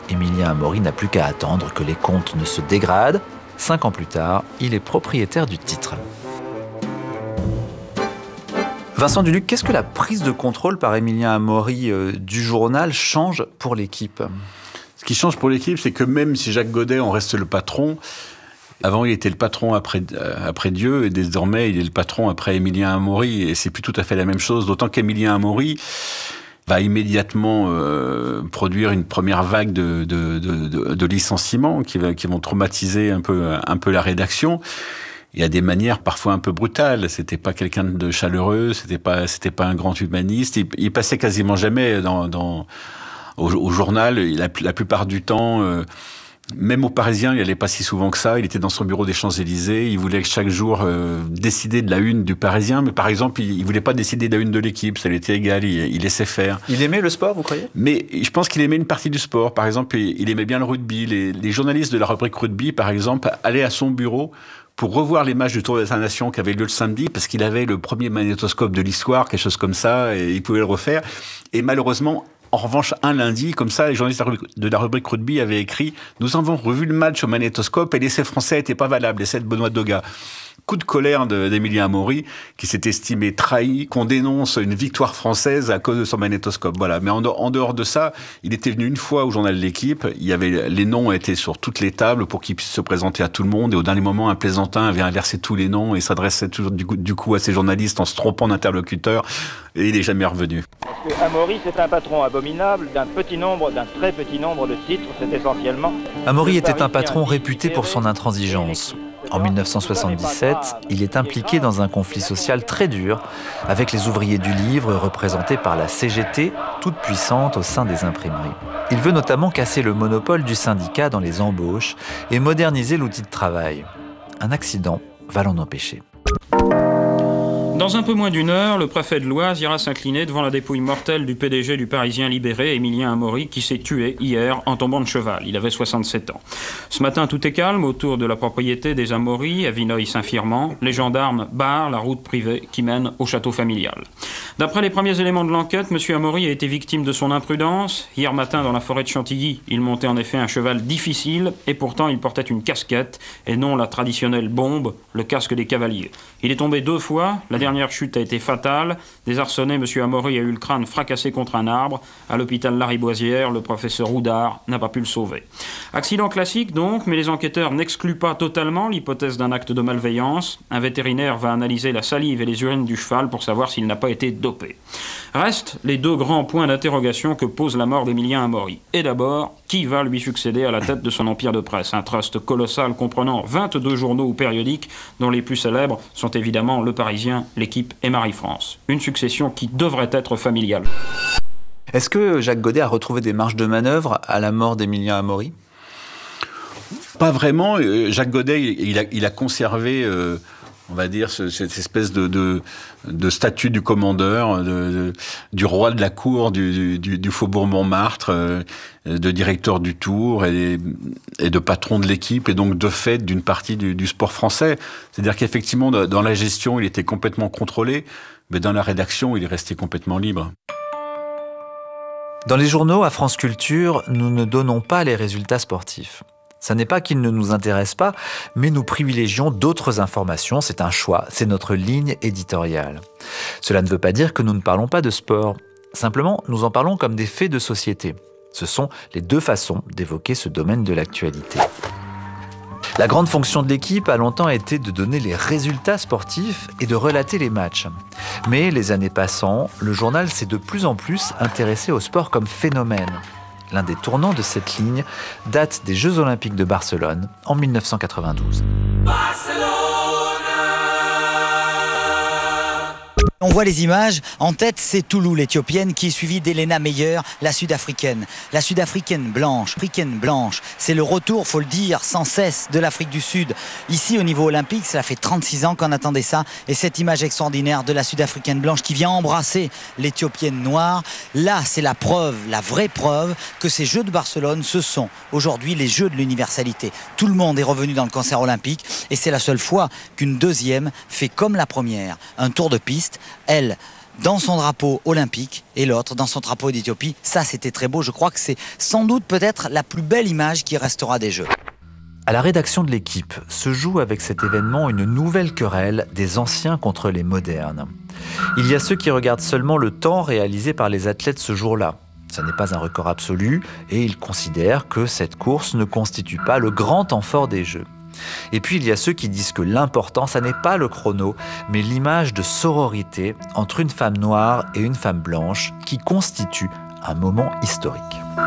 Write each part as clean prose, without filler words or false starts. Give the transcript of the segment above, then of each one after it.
Emilien Amaury n'a plus qu'à attendre que les comptes ne se dégradent. 5 ans plus tard, il est propriétaire du titre. Vincent Duluc, qu'est-ce que la prise de contrôle par Emilien Amaury du journal change pour l'équipe ? Ce qui change pour l'équipe, c'est que même si Jacques Godet en reste le patron, avant il était le patron après Dieu, et désormais il est le patron après Emilien Amaury, et c'est plus tout à fait la même chose, d'autant qu'Emilien Amaury va immédiatement produire une première vague de licenciements qui vont traumatiser un peu la rédaction. Il y a des manières parfois un peu brutales. C'était pas quelqu'un de chaleureux, c'était pas un grand humaniste. Il passait quasiment jamais au journal. La plupart du temps, même au Parisien, il allait pas si souvent que ça. Il était dans son bureau des Champs-Élysées. Il voulait chaque jour décider de la une du Parisien. Mais par exemple, il voulait pas décider de la une de l'équipe. Ça lui était égal. Il laissait faire. Il aimait le sport, vous croyez ? Mais je pense qu'il aimait une partie du sport. Par exemple, il aimait bien le rugby. Les journalistes de la rubrique rugby, par exemple, allaient à son bureau pour revoir les matchs du Tour des Nations qui avaient lieu le samedi, parce qu'il avait le premier magnétoscope de l'histoire, quelque chose comme ça, et il pouvait le refaire. Et malheureusement, en revanche, un lundi, comme ça, les journalistes de la rubrique rugby avaient écrit « Nous avons revu le match au magnétoscope et l'essai français n'était pas valable, l'essai de Benoît Doga ». Coup de colère d'Emilien Amaury, qui s'est estimé trahi, qu'on dénonce une victoire française à cause de son magnétoscope. Voilà. Mais en dehors de ça, il était venu une fois au journal de l'équipe. Les noms étaient sur toutes les tables pour qu'il puisse se présenter à tout le monde. Et au dernier moment, un plaisantin avait inversé tous les noms et s'adressait toujours du coup à ses journalistes en se trompant d'interlocuteur. Et il n'est jamais revenu. Parce que Amaury, c'est un patron abominable d'un très petit nombre de titres. C'est essentiellement... Amaury était un patron réputé pour son intransigeance. En 1977, il est impliqué dans un conflit social très dur avec les ouvriers du livre représentés par la CGT, toute puissante au sein des imprimeries. Il veut notamment casser le monopole du syndicat dans les embauches et moderniser l'outil de travail. Un accident va l'en empêcher. Dans un peu moins d'une heure, le préfet de l'Oise ira s'incliner devant la dépouille mortelle du PDG du Parisien libéré, Emilien Amaury, qui s'est tué hier en tombant de cheval. Il avait 67 ans. Ce matin, tout est calme autour de la propriété des Amaury, à Vineuil-Saint-Firmant. Les gendarmes barrent la route privée qui mène au château familial. D'après les premiers éléments de l'enquête, M. Amaury a été victime de son imprudence. Hier matin, dans la forêt de Chantilly, il montait en effet un cheval difficile et pourtant il portait une casquette et non la traditionnelle bombe, le casque des cavaliers. Il est tombé 2 fois. La dernière chute a été fatale. Désarçonné, M. Amaury a eu le crâne fracassé contre un arbre. À l'hôpital Lariboisière, le professeur Houdard n'a pas pu le sauver. Accident classique donc, mais les enquêteurs n'excluent pas totalement l'hypothèse d'un acte de malveillance. Un vétérinaire va analyser la salive et les urines du cheval pour savoir s'il n'a pas été dopé. Restent les 2 grands points d'interrogation que pose la mort d'Emilien Amaury. Et d'abord, qui va lui succéder à la tête de son empire de presse ? Un trust colossal comprenant 22 journaux ou périodiques, dont les plus célèbres sont évidemment Le Parisien, L'Équipe et Marie-France. Une succession qui devrait être familiale. Est-ce que Jacques Godet a retrouvé des marges de manœuvre à la mort d'Emilien Amaury ? Pas vraiment. Jacques Godet, il a conservé... on va dire, cette espèce de statut du commandeur, du roi de la cour du faubourg Montmartre, de directeur du Tour et de patron de l'équipe, et donc de fait d'une partie du sport français. C'est-à-dire qu'effectivement, dans la gestion, il était complètement contrôlé, mais dans la rédaction, il est resté complètement libre. Dans les journaux, à France Culture, nous ne donnons pas les résultats sportifs. Ça n'est pas qu'ils ne nous intéressent pas, mais nous privilégions d'autres informations. C'est un choix, c'est notre ligne éditoriale. Cela ne veut pas dire que nous ne parlons pas de sport. Simplement, nous en parlons comme des faits de société. Ce sont les 2 façons d'évoquer ce domaine de l'actualité. La grande fonction de l'équipe a longtemps été de donner les résultats sportifs et de relater les matchs. Mais les années passant, le journal s'est de plus en plus intéressé au sport comme phénomène. L'un des tournants de cette ligne date des Jeux Olympiques de Barcelone en 1992. On voit les images, en tête c'est Toulou, l'Éthiopienne, qui est suivie d'Elena Meyer, la Sud-Africaine. La Sud-Africaine blanche, c'est le retour, faut le dire, sans cesse de l'Afrique du Sud. Ici au niveau olympique, cela fait 36 ans qu'on attendait ça, et cette image extraordinaire de la Sud-Africaine blanche qui vient embrasser l'Éthiopienne noire, là c'est la preuve, la vraie preuve que ces Jeux de Barcelone, ce sont aujourd'hui les Jeux de l'universalité. Tout le monde est revenu dans le concert olympique, et c'est la seule fois qu'une deuxième fait comme la première, un tour de piste. Elle dans son drapeau olympique et l'autre dans son drapeau d'Éthiopie. Ça, c'était très beau. Je crois que c'est sans doute peut-être la plus belle image qui restera des Jeux. À la rédaction de l'Équipe se joue avec cet événement une nouvelle querelle des anciens contre les modernes. Il y a ceux qui regardent seulement le temps réalisé par les athlètes ce jour-là. Ce n'est pas un record absolu et ils considèrent que cette course ne constitue pas le grand temps fort des Jeux. Et puis il y a ceux qui disent que l'important, ça n'est pas le chrono, mais l'image de sororité entre une femme noire et une femme blanche qui constitue un moment historique.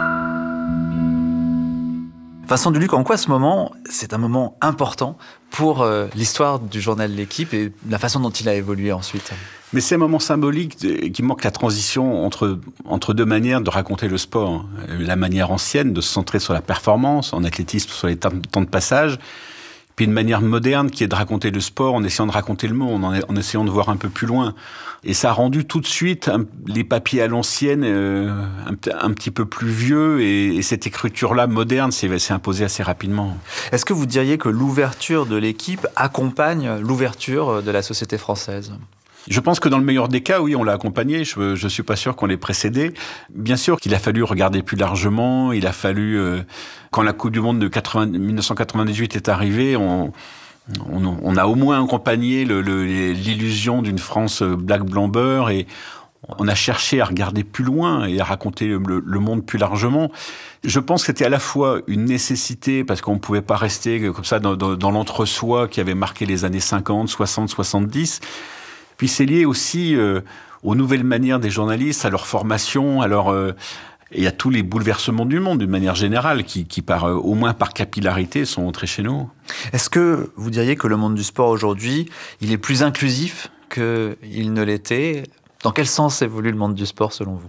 Vincent Duluc, en quoi ce moment, c'est un moment important pour l'histoire du journal L'Équipe et la façon dont il a évolué ensuite ? Mais c'est un moment symbolique qui marque la transition entre deux manières de raconter le sport. La manière ancienne de se centrer sur la performance, en athlétisme, sur les temps de passage, puis une manière moderne qui est de raconter le sport en essayant de raconter le monde, en essayant de voir un peu plus loin. Et ça a rendu tout de suite les papiers à l'ancienne un petit peu plus vieux, et cette écriture-là moderne s'est imposée assez rapidement. Est-ce que vous diriez que l'ouverture de l'Équipe accompagne l'ouverture de la société française ? Je pense que dans le meilleur des cas, oui, on l'a accompagné. Je suis pas sûr qu'on l'ait précédé. Bien sûr qu'il a fallu regarder plus largement. Il a fallu, quand la Coupe du Monde de 1998 est arrivée, on a au moins accompagné l'illusion d'une France black blanc beurre, et on a cherché à regarder plus loin et à raconter le monde plus largement. Je pense que c'était à la fois une nécessité, parce qu'on ne pouvait pas rester comme ça dans l'entre-soi qui avait marqué les années 50, 60, 70. Puis c'est lié aussi aux nouvelles manières des journalistes, à leur formation, et à tous les bouleversements du monde d'une manière générale, qui au moins par capillarité, sont entrés chez nous. Est-ce que vous diriez que le monde du sport aujourd'hui, il est plus inclusif qu'il ne l'était ? Dans quel sens évolue le monde du sport selon vous ?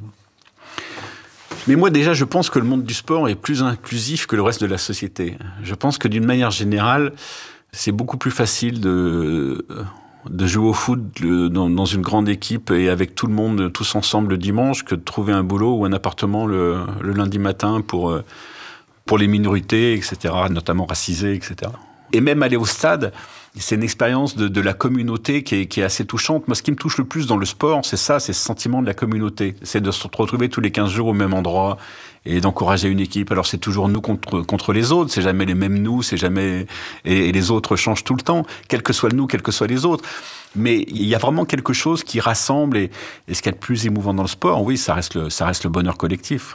Mais moi déjà, je pense que le monde du sport est plus inclusif que le reste de la société. Je pense que d'une manière générale, c'est beaucoup plus facile de jouer au foot dans une grande équipe et avec tout le monde, tous ensemble le dimanche, que de trouver un boulot ou un appartement le lundi matin pour les minorités, etc., notamment racisées, etc. Et même aller au stade, c'est une expérience de la communauté qui est assez touchante. Moi, ce qui me touche le plus dans le sport, c'est ce sentiment de la communauté. C'est de se retrouver tous les 15 jours au même endroit et d'encourager une équipe. Alors, c'est toujours nous contre les autres. C'est jamais les mêmes nous, c'est jamais... Et les autres changent tout le temps, quel que soit le nous, quels que soient les autres. Mais il y a vraiment quelque chose qui rassemble, et ce qui est le plus émouvant dans le sport, oui, ça reste le bonheur collectif.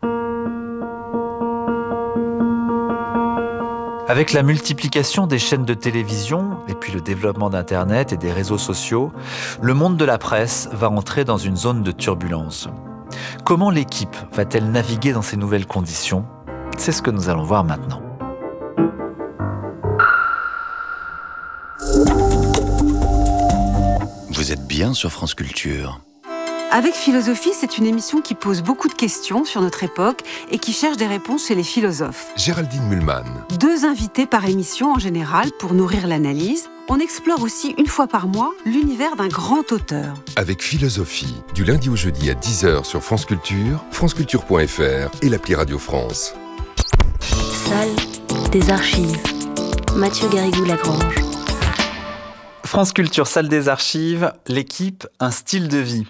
Avec la multiplication des chaînes de télévision et puis le développement d'Internet et des réseaux sociaux, le monde de la presse va entrer dans une zone de turbulence. Comment l'Équipe va-t-elle naviguer dans ces nouvelles conditions ? C'est ce que nous allons voir maintenant. Vous êtes bien sur France Culture. Avec Philosophie, c'est une émission qui pose beaucoup de questions sur notre époque et qui cherche des réponses chez les philosophes. Géraldine Mühlmann. 2 invités par émission en général pour nourrir l'analyse. On explore aussi une fois par mois l'univers d'un grand auteur. Avec Philosophie, du lundi au jeudi à 10h sur France Culture, franceculture.fr et l'appli Radio France. Salle des archives. Mathieu Garrigou-Lagrange. France Culture, salle des archives, l'Équipe, un style de vie.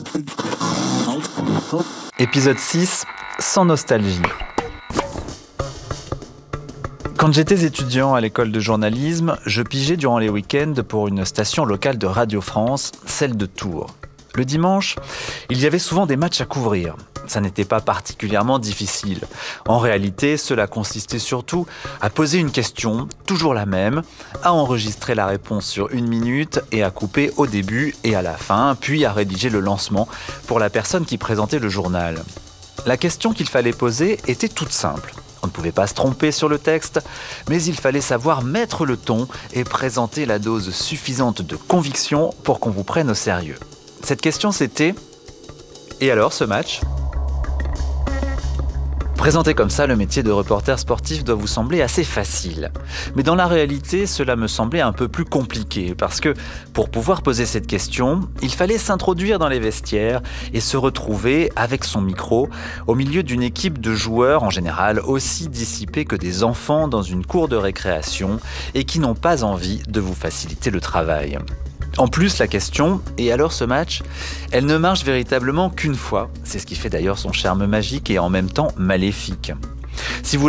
Épisode 6, sans nostalgie. Quand j'étais étudiant à l'école de journalisme, je pigeais durant les week-ends pour une station locale de Radio France, celle de Tours. Le dimanche, il y avait souvent des matchs à couvrir. Ça n'était pas particulièrement difficile. En réalité, cela consistait surtout à poser une question, toujours la même, à enregistrer la réponse sur 1 minute et à couper au début et à la fin, puis à rédiger le lancement pour la personne qui présentait le journal. La question qu'il fallait poser était toute simple. On ne pouvait pas se tromper sur le texte, mais il fallait savoir mettre le ton et présenter la dose suffisante de conviction pour qu'on vous prenne au sérieux. Cette question, c'était « Et alors, ce match ?» Présenté comme ça, le métier de reporter sportif doit vous sembler assez facile. Mais dans la réalité, cela me semblait un peu plus compliqué, parce que pour pouvoir poser cette question, il fallait s'introduire dans les vestiaires et se retrouver, avec son micro, au milieu d'une équipe de joueurs, en général aussi dissipés que des enfants dans une cour de récréation, et qui n'ont pas envie de vous faciliter le travail. En plus, la question « Et alors ce match ?» elle ne marche véritablement qu'une fois. C'est ce qui fait d'ailleurs son charme magique et en même temps maléfique. Si vous